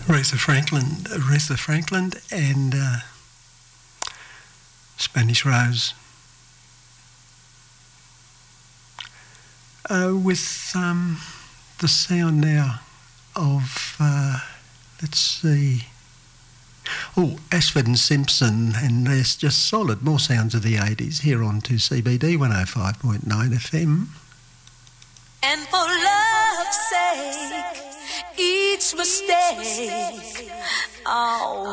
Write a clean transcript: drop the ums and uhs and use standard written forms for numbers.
Aretha Franklin and Spanish Rose. With the sound now of, let's see, Ashford and Simpson, and there's just solid, more sounds of the 80s here on 2CBD 105.9 FM. And for love's sake, each mistake, oh,